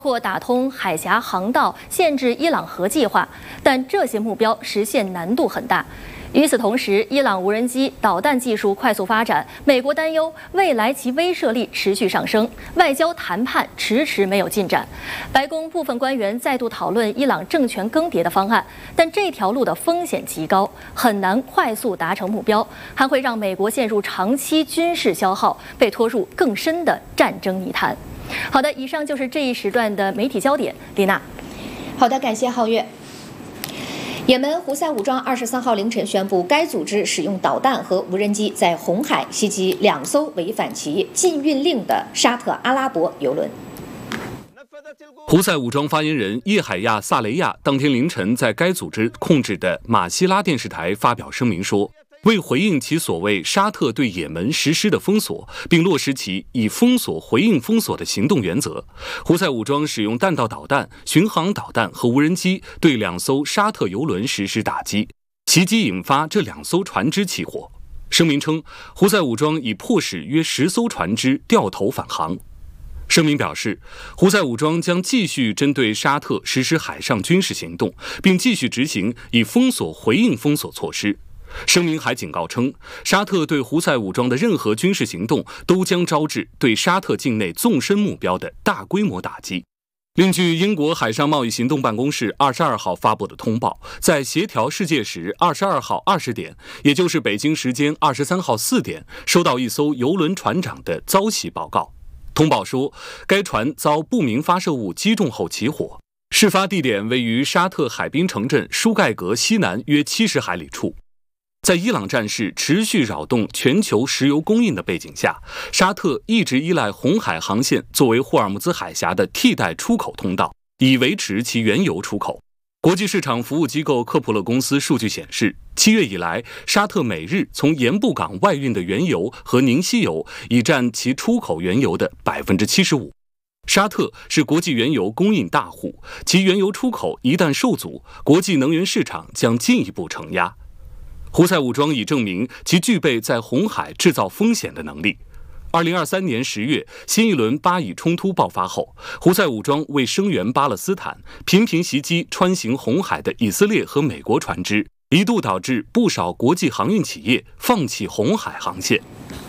或打通海峡航道、限制伊朗核计划，但这些目标实现难度很大。与此同时，伊朗无人机、导弹技术快速发展，美国担忧未来其威慑力持续上升，外交谈判迟迟没有进展。白宫部分官员再度讨论伊朗政权更迭的方案，但这条路的风险极高，很难快速达成目标，还会让美国陷入长期军事消耗，被拖入更深的战争泥潭。好的，以上就是这一时段的媒体焦点。丽娜， 好的，感谢皓月。也门胡塞武装23号凌晨宣布，该组织使用导弹和无人机在红海袭击2艘违反其禁运令的沙特阿拉伯油轮。 胡塞武装发言人叶海亚·萨雷亚当天凌晨在该组织控制的马希拉电视台发表声明说，为回应其所谓沙特对也门实施的封锁，并落实其以封锁回应封锁的行动原则，胡塞武装使用弹道导弹、巡航导弹和无人机对2艘沙特油轮实施打击，袭击引发这2艘船只起火。声明称，胡塞武装已迫使约10艘船只掉头返航。声明表示，胡塞武装将继续针对沙特实施海上军事行动，并继续执行以封锁回应封锁措施。声明还警告称，沙特对胡塞武装的任何军事行动都将招致对沙特境内纵深目标的大规模打击。另据英国海上贸易行动办公室22号发布的通报，在协调世界时22号20点，也就是北京时间23号4点，收到一艘油轮船长的遭袭报告。通报说，该船遭不明发射物击中后起火，事发地点位于沙特海滨城镇舒盖格西南约70海里处。在伊朗战事持续扰动全球石油供应的背景下，沙特一直依赖红海航线作为霍尔木兹海峡的替代出口通道，以维持其原油出口。国际市场服务机构科普勒公司数据显示，7月以来，沙特每日从盐布港外运的原油和凝稀油已占其出口原油的75%。沙特是国际原油供应大户，其原油出口一旦受阻，国际能源市场将进一步承压。胡塞武装已证明其具备在红海制造风险的能力。2023年10月，新一轮巴以冲突爆发后，胡塞武装为声援巴勒斯坦，频频袭击穿行红海的以色列和美国船只，一度导致不少国际航运企业放弃红海航线。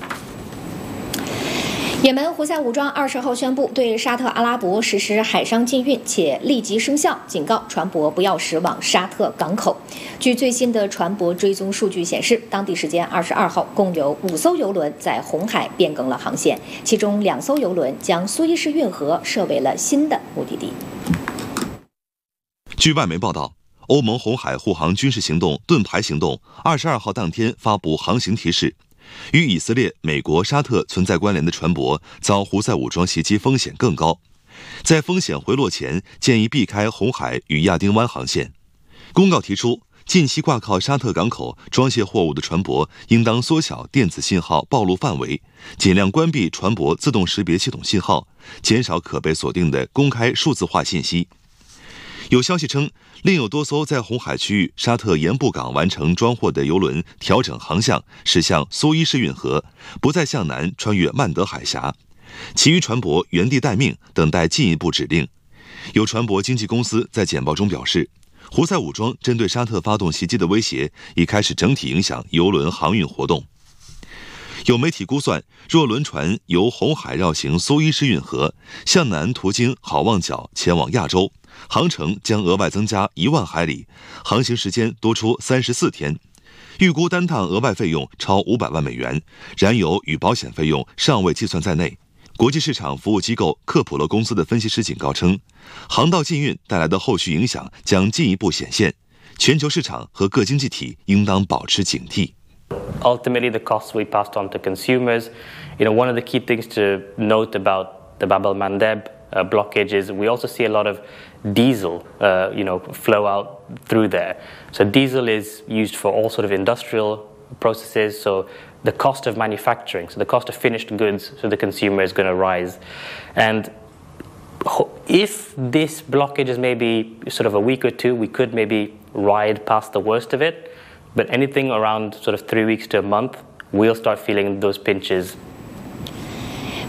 也门胡塞武装20号宣布对沙特阿拉伯实施海上禁运，且立即生效，警告船舶不要驶往沙特港口。据最新的船舶追踪数据显示，当地时间22号，共有5艘油轮在红海变更了航线，其中2艘油轮将苏伊士运河设为了新的目的地。 据外媒报道，欧盟红海护航军事行动盾牌行动22号当天发布航行提示，与以色列、美国、沙特存在关联的船舶遭胡塞武装袭击风险更高，在风险回落前，建议避开红海与亚丁湾航线。公告提出，近期挂靠沙特港口装卸货物的船舶应当缩小电子信号暴露范围，尽量关闭船舶自动识别系统信号，减少可被锁定的公开数字化信息。有消息称，另有多艘在红海区域沙特盐布港完成装货的油轮调整航向，驶向苏伊士运河，不再向南穿越曼德海峡。其余船舶原地待命，等待进一步指令。有船舶经纪公司在简报中表示，胡塞武装针对沙特发动袭击的威胁已开始整体影响油轮航运活动。有媒体估算，若轮船由红海绕行苏伊士运河，向南途经好望角前往亚洲，航程将额外增加1万海里，航行时间多出34天。预估单趟额外费用超500万美元，燃油与保险费用尚未计算在内。国际市场服务机构科普勒公司的分析师警告称，航道禁运带来的后续影响将进一步显现，全球市场和各经济体应当保持警惕。 Ultimately, the costs we passed on to consumers. One of the key things to note about the Bab el-Mandeb blockage is we also see a lot of diesel, flow out through there. So diesel is used for all sort of industrial processes. So the cost of manufacturing, so the cost of finished goods to the consumer is going to rise. And if this blockage is maybe sort of a week or two, we could maybe ride past the worst of it. But anything around sort of 3 weeks to a month, we'll start feeling those pinches.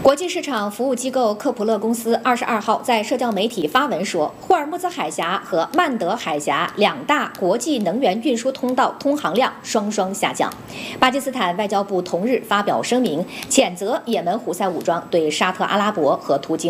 国际市场服务机构科普勒公司22号在社交媒体发文说，霍尔木兹海峡和曼德海峡两大国际能源运输通道通航量双双下降。巴基斯坦外交部同日发表声明，谴责也门胡塞武装对沙特阿拉伯和途经